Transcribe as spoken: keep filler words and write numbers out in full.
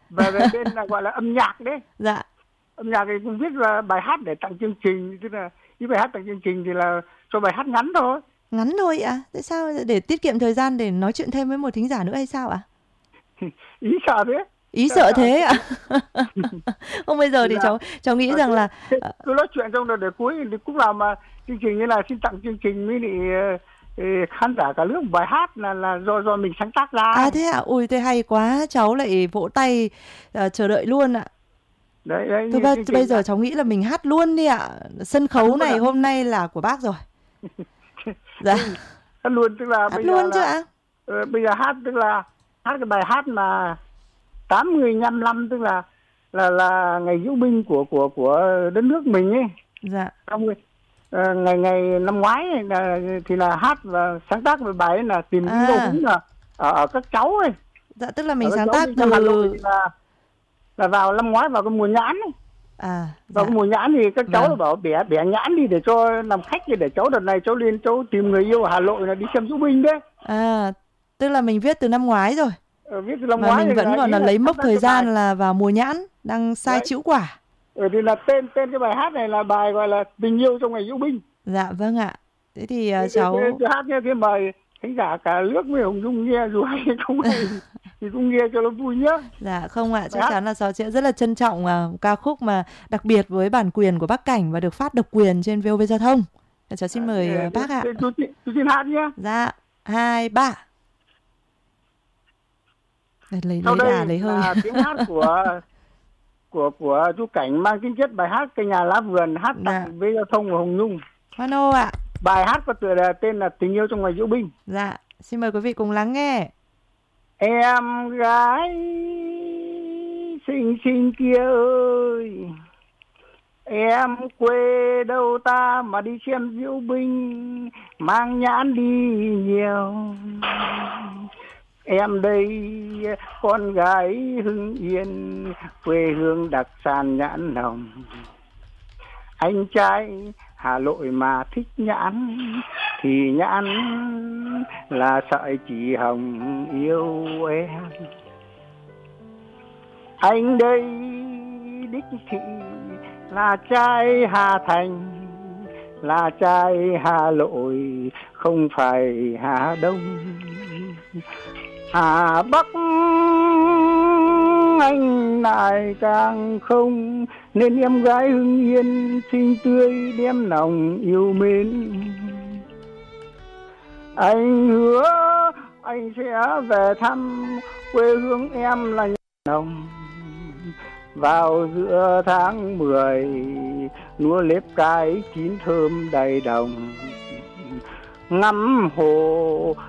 về về bên là gọi là âm nhạc đấy. Dạ. Âm nhạc thì cũng viết là bài hát để tặng chương trình, tức là những bài hát tặng chương trình thì là cho bài hát ngắn thôi. Ngắn thôi ạ? À? Tại sao để tiết kiệm thời gian để nói chuyện thêm với một thính giả nữa hay sao ạ? À? Ý sợ thế. Ý sợ thế ạ? À? Không, bây giờ thì, thì cháu cháu nghĩ rằng là cứ nói chuyện trong rồi để cuối thì cũng làm mà chương trình như là xin tặng chương trình với lại khán giả cả nước bài hát là là do do mình sáng tác ra. À thế ạ? À? Ui thế hay quá, cháu lại vỗ tay uh, chờ đợi luôn ạ. Đấy, đấy, thôi bây, bây giờ cháu nghĩ là mình hát luôn đi ạ. Sân khấu này hôm nay là của bác rồi. Dạ. Hát luôn tức là hát bây luôn giờ chứ là, ạ? À? Bây giờ hát tức là hát cái bài hát mà tám mươi lăm năm tức là là là ngày diễu binh của của của đất nước mình ấy. Dạ. Trong uh, ngày ngày năm ngoái ấy, là, thì là hát và sáng tác về bài ấy là tìm à. đâu cũng là ở, ở các cháu ấy. Dạ tức là mình sáng tác từ Hà Nội thì là là vào năm ngoái vào cái mùa nhãn ấy. À, vào dạ. cái mùa nhãn thì các cháu Vâng. bảo bẻ bẻ nhãn đi để cho làm khách, để cháu đợt này cháu lên cháu tìm người yêu ở Hà Nội là đi xem diễu binh đấy. À tức là mình viết từ năm ngoái rồi. Ờ, viết từ năm mà ngoái mình vẫn còn là, là lấy mốc thời gian bài. Là vào mùa nhãn đang sai chữ quả. Ừ, thì là tên tên cái bài hát này là bài gọi là Tình yêu trong ngày diễu binh. Dạ vâng ạ. Thế thì thế, uh, cháu thế, thế, hát nghe thế mời khán giả cả nước với Hồng Dung nghe, dù hay không hay thì cũng nghe cho nó vui nhá. Dạ không ạ, chắc chắn là cháu sẽ rất là trân trọng uh, ca khúc mà đặc biệt với bản quyền của bác Cảnh và được phát độc quyền trên vê o vê Giao thông. Cháu xin mời à, uh, bác ạ. Chú, chú xin hát nhé. Dạ, hai, ba. Lấy Sau lấy đây à, lấy hơi. là tiếng hát của của của chú Cảnh mang tính chất bài hát Cây Nhà Lá Vườn, hát tặng dạ. với Giao thông của Hồng Nhung. Hoan hô ạ. Bài hát có tựa đề tên là Tình yêu trong ngày diễu binh. Dạ, xin mời quý vị cùng lắng nghe. Em gái xinh xinh kia ơi, em quê đâu ta mà đi xem diễu binh, mang nhãn đi nhiều. Em đây con gái Hưng Yên, quê hương đặc sản nhãn hồng. Anh trai Hà Nội mà thích nhãn thì nhãn là sợi chỉ hồng yêu em. Anh đây đích thị là trai Hà Thành, là trai Hà Nội không phải Hà Đông. Hà Bắc anh lại càng không, nên em gái Hưng Yên xinh tươi đem lòng yêu mến. Anh hứa anh sẽ về thăm quê hương em là Nồng. Vào giữa tháng mười lúa nếp cái chín thơm đầy đồng, ngắm hồ